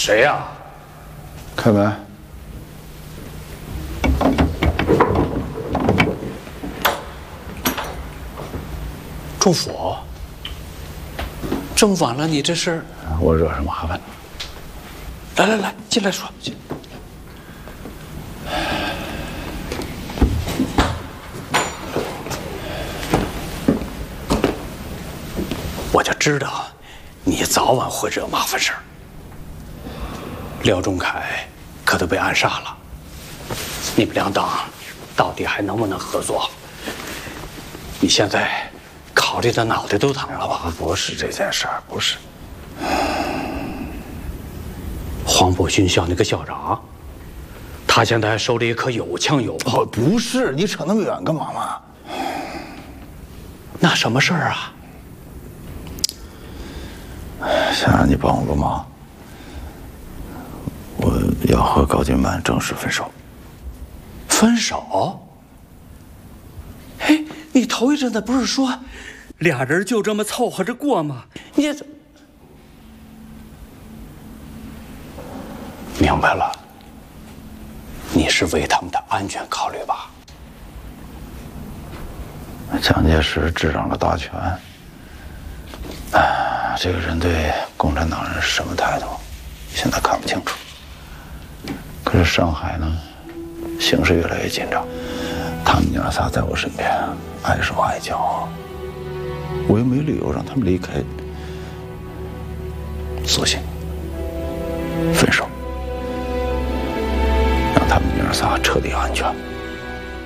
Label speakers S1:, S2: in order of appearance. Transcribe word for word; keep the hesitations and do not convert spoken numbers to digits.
S1: 谁呀？
S2: 开门。
S1: 祝福。这么晚了，你这是？
S2: 我惹什么麻烦？
S1: 来来来，进来说。进。我就知道，你早晚会惹麻烦事儿。廖仲恺可都被暗杀了，你们两党到底还能不能合作？你现在考虑的脑袋都疼了吧？
S2: 不是这件事儿，不是。
S1: 黄埔军校那个校长，他现在手里可有枪有炮。
S2: 不是，你扯那么远干嘛嘛？
S1: 那什么事儿啊？
S2: 想让你帮我个忙，我要和高金曼正式分手。
S1: 分手？嘿，你头一阵子不是说俩人就这么凑合着过吗？你怎明白了？你是为他们的安全考虑吧？
S2: 蒋介石执掌了大权，啊，这个人对共产党人是什么态度，现在看不清楚。可是上海呢，形势越来越紧张，他们娘仨在我身边，碍手碍脚，我又没理由让他们离开，索性分手，让他们娘仨彻底安全。